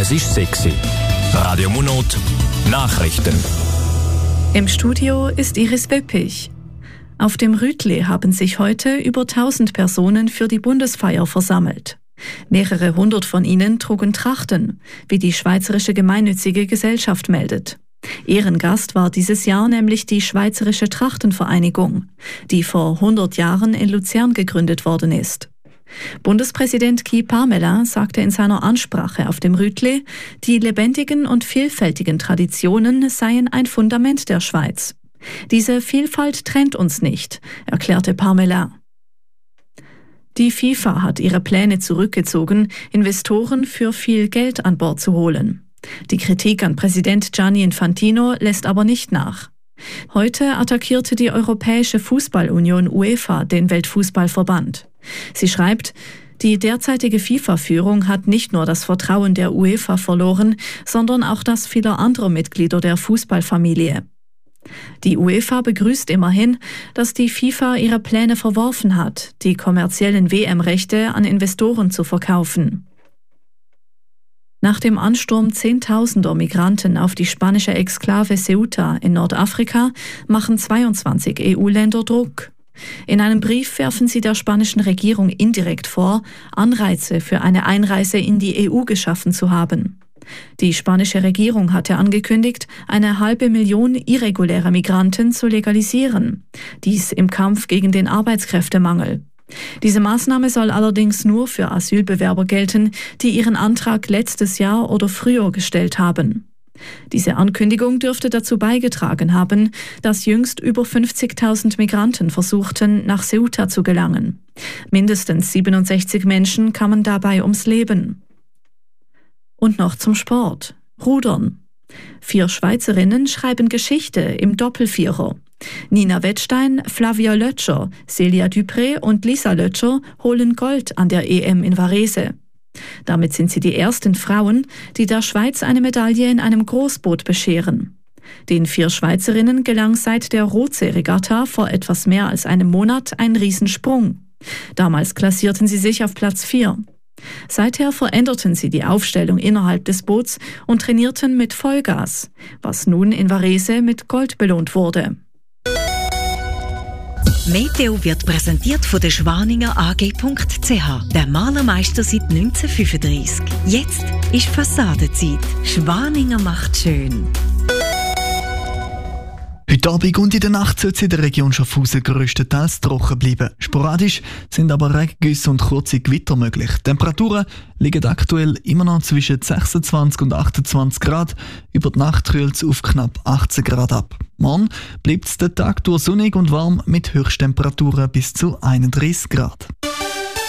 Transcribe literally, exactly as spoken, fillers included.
Es ist sechs. Radio Munot Nachrichten. Im Studio ist Iris Wöppich. Auf dem Rütli haben sich heute über tausend Personen für die Bundesfeier versammelt. Mehrere hundert von ihnen trugen Trachten, wie die Schweizerische Gemeinnützige Gesellschaft meldet. Ehrengast war dieses Jahr nämlich die Schweizerische Trachtenvereinigung, die vor hundert Jahren in Luzern gegründet worden ist. Bundespräsident Guy Parmelin sagte in seiner Ansprache auf dem Rütli, die lebendigen und vielfältigen Traditionen seien ein Fundament der Schweiz. Diese Vielfalt trennt uns nicht, erklärte Parmelin. Die FIFA hat ihre Pläne zurückgezogen, Investoren für viel Geld an Bord zu holen. Die Kritik an Präsident Gianni Infantino lässt aber nicht nach. Heute attackierte die Europäische Fußballunion UEFA den Weltfußballverband. Sie schreibt, die derzeitige FIFA-Führung hat nicht nur das Vertrauen der UEFA verloren, sondern auch das vieler anderer Mitglieder der Fußballfamilie. Die UEFA begrüßt immerhin, dass die FIFA ihre Pläne verworfen hat, die kommerziellen W M-Rechte an Investoren zu verkaufen. Nach dem Ansturm zehntausender Migranten auf die spanische Exklave Ceuta in Nordafrika machen zweiundzwanzig E U-Länder Druck. In einem Brief werfen sie der spanischen Regierung indirekt vor, Anreize für eine Einreise in die E U geschaffen zu haben. Die spanische Regierung hatte angekündigt, eine halbe Million irreguläre Migranten zu legalisieren. Dies im Kampf gegen den Arbeitskräftemangel. Diese Maßnahme soll allerdings nur für Asylbewerber gelten, die ihren Antrag letztes Jahr oder früher gestellt haben. Diese Ankündigung dürfte dazu beigetragen haben, dass jüngst über fünfzigtausend Migranten versuchten, nach Ceuta zu gelangen. Mindestens siebenundsechzig Menschen kamen dabei ums Leben. Und noch zum Sport. Rudern. Vier Schweizerinnen schreiben Geschichte im Doppelvierer. Nina Wettstein, Flavia Lötscher, Celia Dupré und Lisa Lötscher holen Gold an der E M in Varese. Damit sind sie die ersten Frauen, die der Schweiz eine Medaille in einem Großboot bescheren. Den vier Schweizerinnen gelang seit der Rotsee-Regatta vor etwas mehr als einem Monat ein Riesensprung. Damals klassierten sie sich auf Platz vier. Seither veränderten sie die Aufstellung innerhalb des Boots und trainierten mit Vollgas, was nun in Varese mit Gold belohnt wurde. Meteo wird präsentiert von der Schwaninger A G punkt C H, der Malermeister seit neunzehnhundertfünfunddreissig. Jetzt ist Fassadenzeit. Schwaninger macht schön. Heute Abend und in der Nacht soll es in der Region Schaffhausen grösstenteils trocken bleiben. Sporadisch sind aber Regengüsse und kurze Gewitter möglich. Die Temperaturen liegen aktuell immer noch zwischen sechsundzwanzig und achtundzwanzig Grad. Über die Nacht kühlt es auf knapp achtzehn Grad ab. Morgen bleibt es den Tag durch sonnig und warm mit Höchsttemperaturen bis zu einunddreissig Grad.